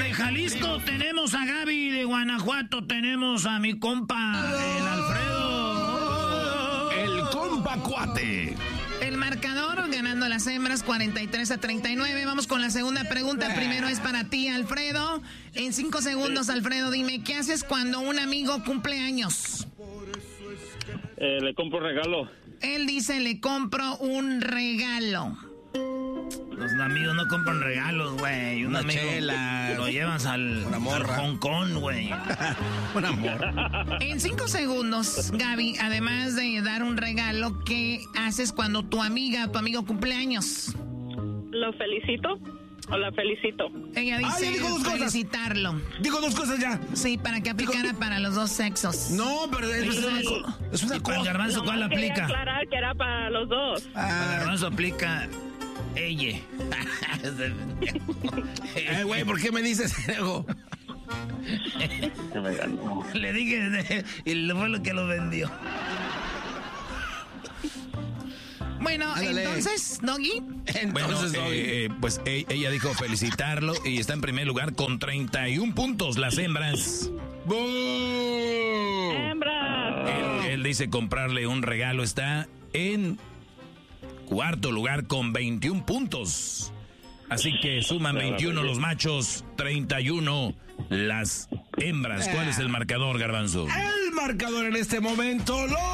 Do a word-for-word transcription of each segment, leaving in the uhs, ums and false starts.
de Jalisco tenemos a Gaby, de Guanajuato tenemos a mi compa, el Alfredo. El compa cuate. El marcador ganando las hembras cuarenta y tres a treinta y nueve. Vamos con la segunda pregunta. Primero es para ti, Alfredo. En cinco segundos, Alfredo, dime, ¿qué haces cuando un amigo cumple años? Eh, le compro un regalo. Él dice, le compro un regalo. Los amigos no compran regalos, güey. Un Una amigo chela. lo llevas al, Una morra. al Hong Kong, güey. Un amor. En cinco segundos, Gaby, además de dar un regalo, ¿qué haces cuando tu amiga o tu amigo cumple años? Lo felicito o la felicito. Ella Ah, dice ya dijo dos cosas. felicitarlo. Digo dos cosas ya. Sí, para que aplicara para los dos sexos. No, pero es, es una, co- es una Y para el cosa. garbanzo, ¿cuál Nomás quería aplica? aclarar que era para los dos. Para el Ah, garbanzo aplica ella. eh, güey, ¿por qué me dices algo? Que me ganó. Le dije de- y fue lo que lo vendió. Bueno, Ándale. entonces, Doggy. Entonces, bueno, Doggy. eh, pues e- ella dijo felicitarlo y está en primer lugar con treinta y un puntos las hembras. ¡Bú! Hembras. Él, él dice comprarle un regalo, está en cuarto lugar con veintiún puntos. Así que suman veintiuno los machos, treinta y uno las hembras. ¿Cuál es el marcador, Garbanzo? El marcador en este momento, los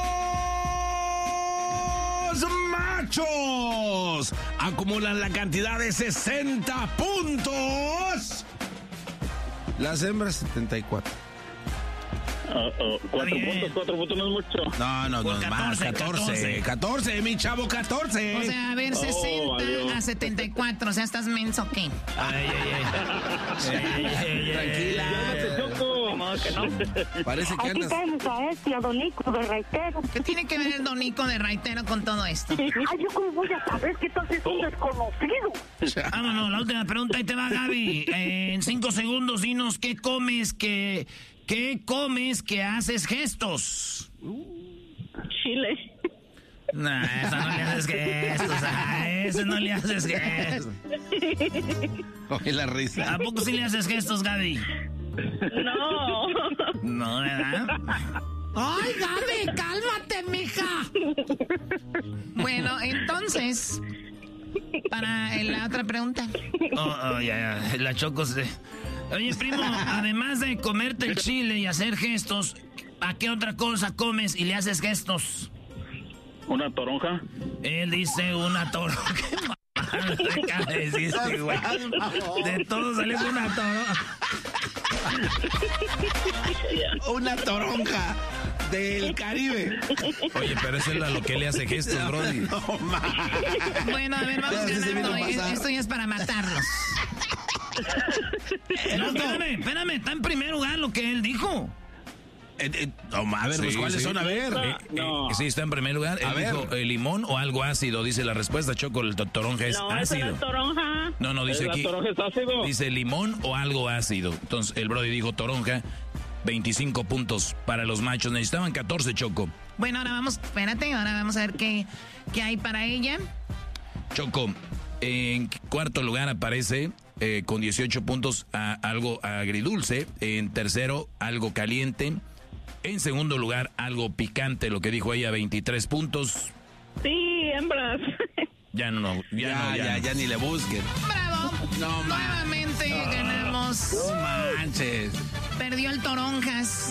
machos acumulan la cantidad de sesenta puntos. Las hembras setenta y cuatro. Oh, oh, cuatro bien. puntos, cuatro puntos no es mucho. No, no, no, Pues más, catorce, catorce, catorce, mi chavo, catorce. O sea, a ver, sesenta valió. a setenta y cuatro. O sea, ¿estás menso qué? Ay, ay, ay. Ay, ay, ay, Tranquila. Choco. No, que no. Parece que Aquí andas. tenemos a este, a Donico de Raitero. ¿Qué tiene que ver el donico de Raitero con todo esto? Ay, yo cómo voy a saber que tal es un desconocido. Vámonos, la última pregunta, ahí te va, Gaby. Eh, en cinco segundos, dinos qué comes, que, qué comes que haces gestos. Chile. Nah, esa no le haces gestos, a ese no le haces gestos. Oye, la risa. ¿A poco sí le haces gestos, Gaby? No. No, ¿verdad? ¡Ay, Gaby, cálmate, mija! Bueno, entonces, para la otra pregunta. Oh, oh, ya, ya, la Choco se... Oye, primo, además de comerte el chile y hacer gestos, ¿a qué otra cosa comes y le haces gestos? Una toronja. Él dice una toronja. ¿Qué acaba de decir este güey? De todo salió una toronja. Una toronja del Caribe. Oye, pero eso es a lo que le hace gestos, Brody. No, ma. Bueno, a ver, vamos Ya, sí se vino ganando. a pasar. Esto ya es para matarlos. No, espérame, espérame, está en primer lugar lo que él dijo. Eh, eh, toma, a ver, pues, Sí, ¿cuáles sí. son? A ver. Eh, No. eh, sí, está en primer lugar. A Él ver. dijo eh, limón o algo ácido, dice la respuesta. Choco, el to- toronja es No, esa ácido. era toronja. No, no, dice ¿La aquí. toronja es ácido? Dice limón o algo ácido. Entonces, el Brody dijo toronja. veinticinco puntos para los machos. Necesitaban catorce, Choco. Bueno, ahora vamos, espérate, ahora vamos a ver qué, qué hay para ella. Choco, en cuarto lugar aparece eh, con dieciocho puntos a algo agridulce. En tercero, algo caliente. En segundo lugar, algo picante, lo que dijo ella, veintitrés puntos. Sí, hembras. Ya no, no, ya, Ya, no, ya, ya, ya, no. ni le busquen. ¡Bravo! No, ma. Nuevamente ganamos. No manches. Perdió el Toronjas.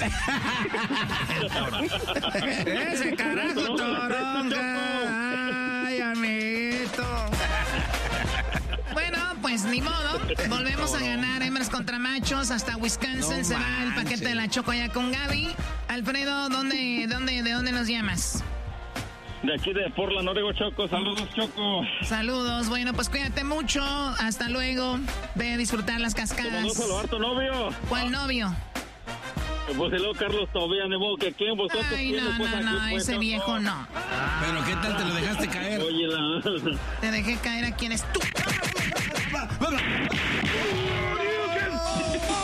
Ese carajo toronja. Ay, amiguito. Bueno, pues ni modo. Volvemos a ganar hembras contra machos. Hasta Wisconsin No se va el manches. paquete de la Choco allá con Gaby. Alfredo, ¿dónde, dónde, ¿de dónde nos llamas? De aquí de Portland, Oregon, Choco. Saludos, Choco. Saludos. Bueno, pues cuídate mucho. Hasta luego. Ve a disfrutar las Te mandó cascadas. saludar tu novio. ¿Cuál novio? Pues el luego Carlos todavía, de modo que aquí en vosotros. Ay, ¿quién no, le puso no, no. aquí, pues, Ese viejo no. Pero ¿qué tal te lo dejaste caer? Oye, la... Te dejé caer a quien es tú.